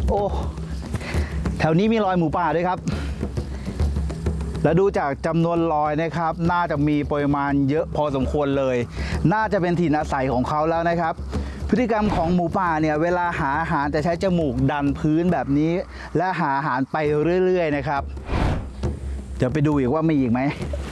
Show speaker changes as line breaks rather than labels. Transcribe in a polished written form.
โอ้แถวนี้มีรอยหมูป่าด้วยครับและดูจากจำนวนรอยนะครับน่าจะมีปริมาณเยอะพอสมควรเลยน่าจะเป็นถิ่นอาศัยของเขาแล้วนะครับพฤติกรรมของหมูป่าเนี่ยเวลาหาอาหารจะใช้จมูกดันพื้นแบบนี้และหาอาหารไปเรื่อยๆนะครับเดี๋ยวไปดูอีกว่ามีอีกไหม